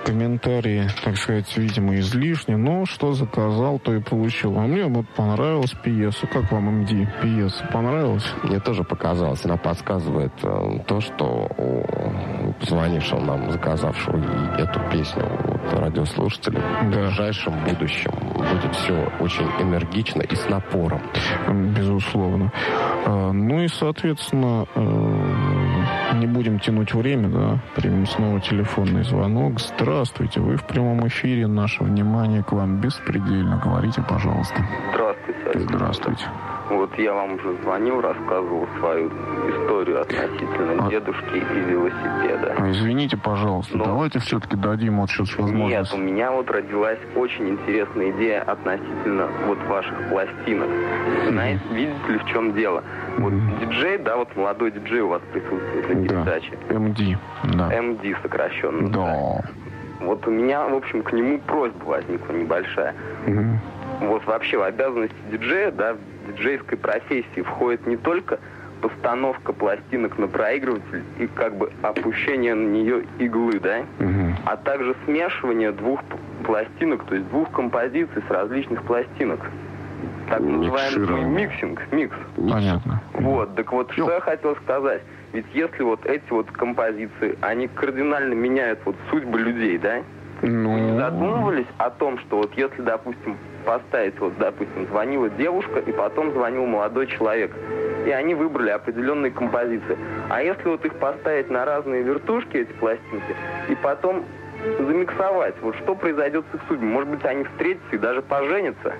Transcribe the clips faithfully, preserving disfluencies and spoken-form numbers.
комментарии, так сказать, видимо, излишни, но что заказал, то и получил. А мне вот понравилась пьеса. Как вам, эм ди, пьеса? Понравилась? Мне тоже показалось. Она подсказывает э, то, что у позвонившего нам, заказавшего эту песню вот, радиослушателя, да. в ближайшем будущем будет все очень энергично и с напором. Безусловно. Ну и, соответственно, не будем тянуть время, да, примем снова телефонный звонок. Здравствуйте, вы в прямом эфире, наше внимание к вам беспредельно. Говорите, пожалуйста. Здравствуйте. Здравствуйте. Вот я вам уже звонил, рассказывал свою историю относительно а... дедушки и велосипеда. Извините, пожалуйста, Но... давайте все-таки дадим вот сейчас возможность. Нет, у меня вот родилась очень интересная идея относительно вот ваших пластинок. Mm-hmm. Знаете, видите ли, в чем дело? Вот mm-hmm. диджей, да, вот молодой диджей у вас присутствует на передаче. Да, эм ди, да. эм ди сокращенно. Да. Вот у меня, в общем, к нему просьба возникла небольшая. Mm-hmm. Вот вообще в обязанности диджея, да, в диджейской профессии входит не только постановка пластинок на проигрыватель и как бы опущение на нее иглы, да, угу. а также смешивание двух пластинок, то есть двух композиций с различных пластинок. Так называемый миксинг, микс. Понятно. Вот, так вот, что я хотел сказать. Ведь если вот эти вот композиции, они кардинально меняют вот судьбы людей, да, ну... вы не задумывались о том, что вот если, допустим, поставить, вот, допустим, звонила девушка, и потом звонил молодой человек, и они выбрали определенные композиции. А если вот их поставить на разные вертушки, эти пластинки, и потом замиксовать, вот что произойдет с их судьбой? Может быть, они встретятся и даже поженятся?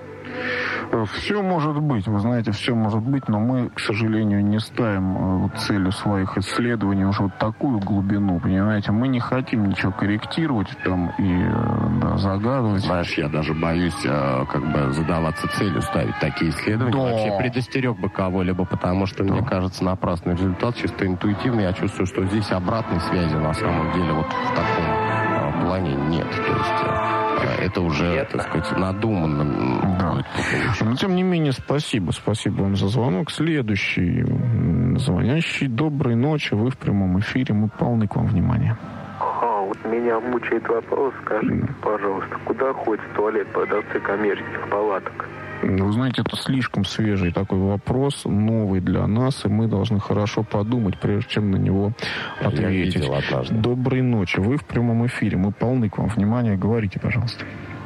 Все может быть, вы знаете, все может быть, но мы, к сожалению, не ставим целью своих исследований уже вот такую глубину, понимаете? Мы не хотим ничего корректировать там и да, загадывать. Знаешь, я даже боюсь как бы задаваться целью ставить такие исследования. Да. Вообще предостерег бы кого-либо, потому что, да. мне кажется, напрасный результат, чисто интуитивно. Я чувствую, что здесь обратной связи на самом деле вот в таком плане нет. То есть это уже, Ясно. так сказать, надуманно. Да. Но, тем не менее, спасибо. Спасибо вам за звонок. Следующий звонящий. Доброй ночи. Вы в прямом эфире. Мы полны к вам внимания. А, вот меня мучает вопрос. Скажите, да. пожалуйста, куда ходит в туалет продавцы коммерческих палаток? Вы знаете, это слишком свежий такой вопрос, новый для нас, и мы должны хорошо подумать, прежде чем на него ответить. Я видел однажды. Доброй ночи. Вы в прямом эфире. Мы полны к вам внимания. Говорите, пожалуйста.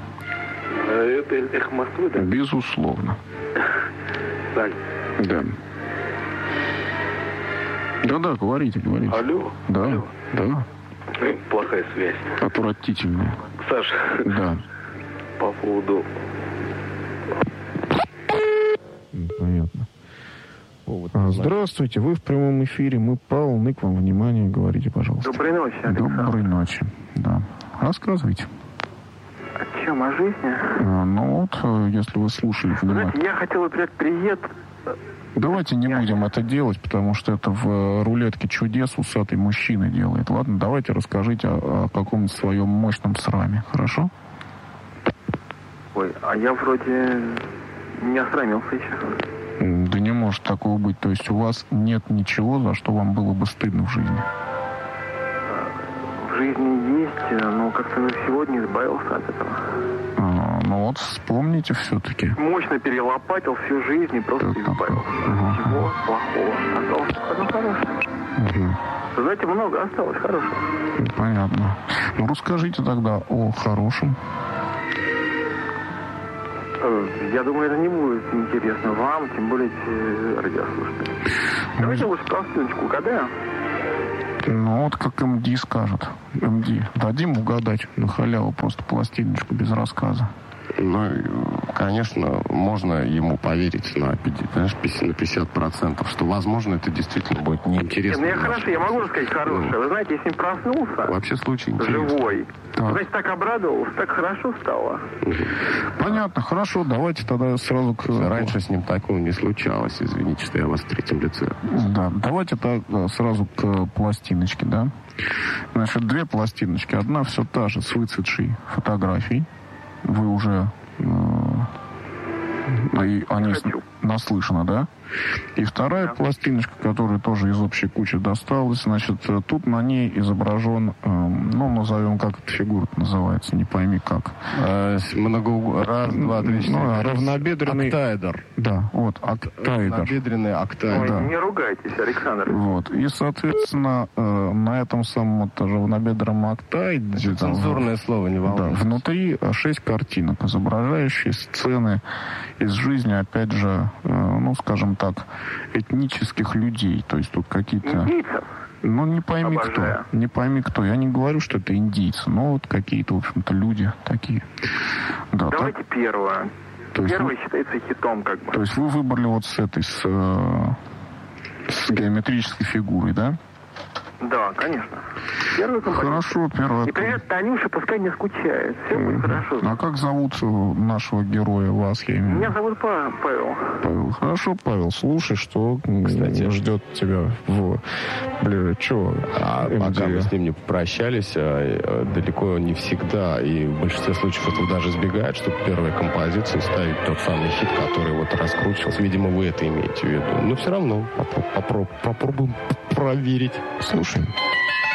Это «Эхо Москвы», да? Безусловно. Саль. Да. Да-да, говорите, говорите. Алло. Да, Алло. да. Плохая связь. Отвратительная. Саша. Да. По поводу... Понятно. Здравствуйте, вы в прямом эфире. Мы полны к вам внимания. Говорите, пожалуйста. Доброй ночи, Александр. Доброй ночи, да. Рассказывайте. О чем? О жизни? А, ну вот, если вы слушали внимательно. Знаете, я хотел опять привет. Давайте не я... будем это делать, потому что это в рулетке чудес усатый мужчина делает. Ладно, давайте расскажите о, о каком-то своем мощном сраме, хорошо? Ой, а я вроде не осрамился еще. Да не может такого быть. То есть у вас нет ничего, за что вам было бы стыдно в жизни? В жизни есть, но как-то сегодня избавился от этого. А, ну вот вспомните все-таки. Мощно перелопатил всю жизнь и просто так, избавился. Ага. Всего плохого. Осталось одно хорошее. Угу. Знаете, много осталось хорошего. Понятно. Ну расскажите тогда о хорошем. Я думаю, это не будет интересно вам, тем более радиослушателям. Давайте лучше пластиночку угадаем. Ну, вот как эм ди скажет. эм ди. Дадим угадать на халяву просто пластиночку без рассказа. Ну, конечно, можно ему поверить на, знаешь, на пятьдесят процентов, что, возможно, это действительно будет неинтересно. Ну, я хорошо, я могу рассказать хорошее. Ну, вы знаете, я с ним проснулся. Вообще случай интересный. Живой. Так. Знаете, так обрадовался, так хорошо стало. Понятно, хорошо, давайте тогда сразу к... Раньше с ним такого не случалось, извините, что я вас в третьем лице. Да, давайте так сразу к пластиночке, да? Значит, две пластиночки. Одна все та же, с выцветшей фотографией. Вы уже... Э, и они, наслышано, да? И вторая да. пластиночка, которая тоже из общей кучи досталась, значит, тут на ней изображен, э, ну, назовем, как эта фигура называется, не пойми как. А, много... Раз, два, три, четыре. Ну, равнобедренный... Октаэдр. Да, вот, октаэдр. Равнобедренный октаэдр. Ой, да. Не ругайтесь, Александр. Вот, и, соответственно, э, на этом самом вот, равнобедренном октаэдре... Цензурное слово, не волнуйтесь. Да, внутри шесть картинок, изображающие сцены из жизни, опять же, э, ну, скажем так, этнических людей. То есть тут какие-то... Индийцев? Ну, не пойми Обожаю. кто. Не пойми кто. Я не говорю, что это индийцы, но вот какие-то, в общем-то, люди такие. Да, Давайте так? первое. То есть Первый вы... считается хитом, как бы. То есть вы выбрали вот с этой, с, с геометрической фигурой, да? Да, конечно. Первый композитор. Хорошо, первый. И привет, Танюша, пускай не скучает. Все будет хорошо. А как зовут нашего героя, вас, я имею в виду? Меня зовут Па- Павел. Павел. Хорошо, Павел, слушай, что, кстати, ждет тебя в... Бля, что? А пока мы с ним не попрощались, далеко не всегда, и в большинстве случаев это даже избегает, чтобы первой композиции ставить тот самый хит, который вот раскручивался. Видимо, вы это имеете в виду. Но все равно попро- попро- попробуем проверить. Слушай.